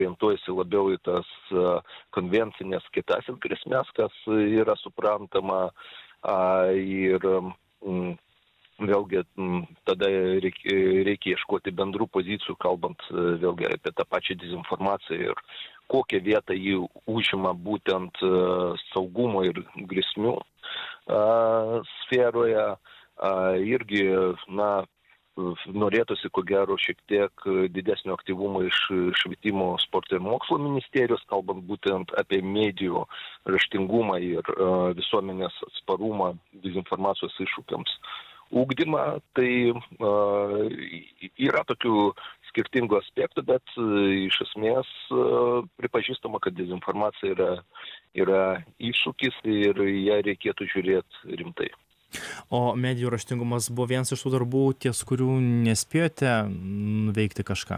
orientuojasi labiau į tas konvencinės kietasis grėsmės, kas yra suprantama, ir vėlgi tada reikia ieškoti bendrų pozicijų, kalbant vėlgi apie tą pačią dezinformaciją ir kokią vietą jį užima būtent saugumo ir grėsmių sferoje. Irgi, norėtųsi, ko gero, šiek tiek didesnio aktyvumo iš švietimo, sporto ir mokslo ministerijos, kalbant būtent apie medijų raštingumą ir visuomenės atsparumą dezinformacijos iššūkiams ugdymą. Tai yra tokių skirtingų aspektų, bet iš esmės pripažįstama, kad dezinformacija yra iššūkis ir ją reikėtų žiūrėti rimtai. O medijų raštingumas buvo vienas iš tų darbų, ties kurių nespėjote nuveikti kažką?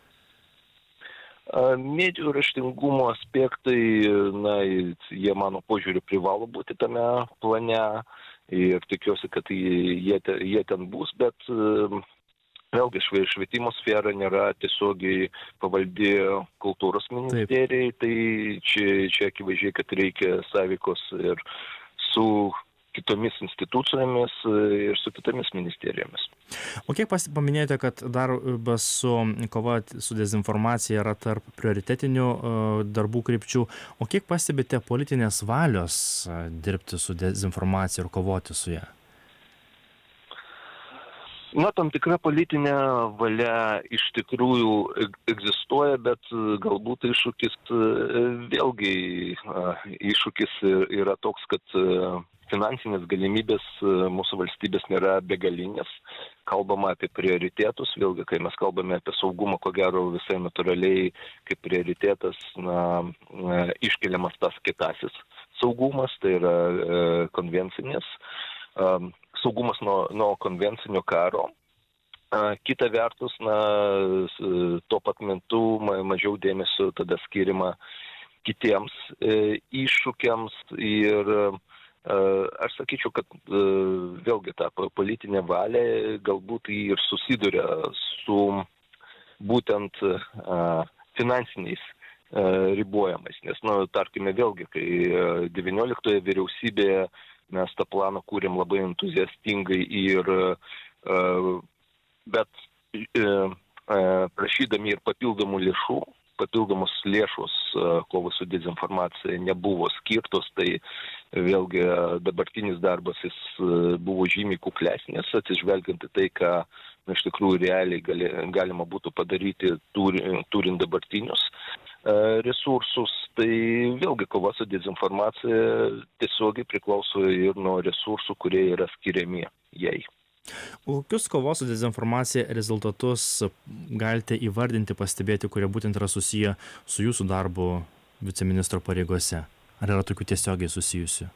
Medijų raštingumo aspektai, jie mano požiūriu privalo būti tame plane ir tikiuosi, kad jie ten bus, bet vėlgi švietimo sfera nėra tiesiogiai pavaldi kultūros ministerijai, tai čia akivaizdžiai, kad reikia sąveikos ir su kitomis institucijomis ir su kitomis ministerijomis. O kiek paminėjote, kad darbas su kova su dezinformacija yra tarp prioritetinių darbų krypčių, o kiek pastebite politinės valios dirbti su dezinformacija ir kovoti su ją? Tam tikra politinė valia iš tikrųjų egzistuoja, bet galbūt iššūkis yra toks, kad finansinės galimybės mūsų valstybės nėra begalinės. Kalbama apie prioritetus, vėlgi, kai mes kalbame apie saugumą, ko gero visai natūraliai kaip prioritetas iškeliamas tas kietasis saugumas, tai yra konvencinis saugumas nuo konvencinio karo. Kita vertus, tuo pat metu mažiau dėmesio tada skiriama kitiems iššūkiams ir aš sakyčiau, kad vėlgi ta politinė valia galbūt ir susiduria su būtent finansiniais ribojamais, nes, tarkime, vėlgi, kai 19 vyriausybėje mes tą planą kūrėm labai entuziastingai bet prašydami ir papildomų lėšų, papildomos lėšos kovai su dezinformacija nebuvo skirtos, tai vėlgi dabartinis darbas jis buvo žymiai kuklesnis, atsižvelgiant į tai, ką iš tikrųjų realiai galima būtų padaryti turint dabartinius resursus. Tai vėlgi kova su dezinformacija tiesiogiai priklauso ir nuo resursų, kurie yra skiriami jai. Kokius kovos su dezinformacija rezultatus galite įvardinti, pastebėti, kurie būtent yra susiję su jūsų darbu viceministro pareigose? Ar yra tokių tiesiogiai susijusių?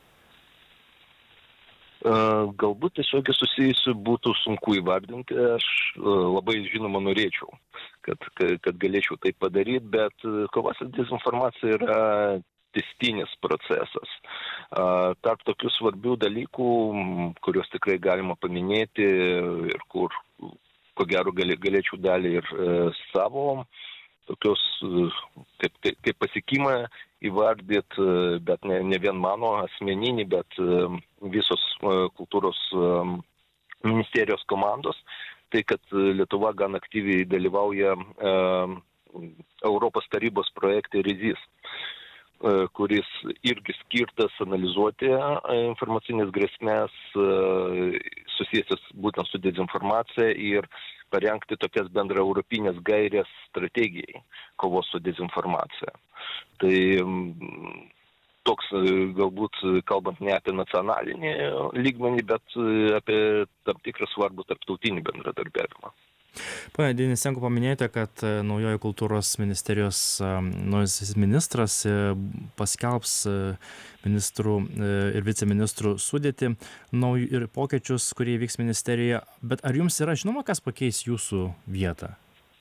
Galbūt tiesiogiai susijusių būtų sunku įvardinti. Aš labai žinoma norėčiau, kad galėčiau tai padaryti, bet kova su dezinformacija yra tęstinis procesas. Tarp tokių svarbių dalykų, kuriuos tikrai galima paminėti ir kur, ko gero, galėčiau dalį ir savo tokios kaip pasiekimą įvardyti, bet ne vien mano asmeninį, bet visos kultūros ministerijos komandos, tai kad Lietuva gan aktyviai dalyvauja Europos tarybos projekte RIZIS, kuris irgi skirtas analizuoti informacinės grėsmės susijusias būtent su dezinformacija ir parengti tokias bendra europinės gairės strategijai kovos su dezinformacija. Tai toks galbūt kalbant ne apie nacionalinį lygmenį, bet apie tam tikrą svarbų tarptautinį bendradarbiavimą. Pone Denisenko, paminėjote, kad naujoji kultūros ministerijos naujasis ministras paskelbs ministrų ir viceministrų sudėtį ir pokyčius, kurie vyks ministerijoje. Bet ar jums yra žinoma, kas pakeis jūsų vietą?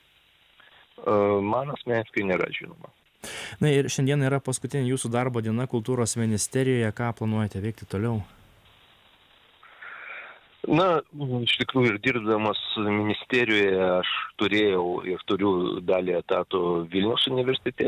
Man asmeniškai nėra žinoma. Ir šiandien yra paskutinė jūsų darbo diena kultūros ministerijoje. Ką planuojate veikti toliau? Na, iš tikrųjų ir dirbdamas ministerijoje aš turėjau ir turiu dalį etato Vilniaus universitete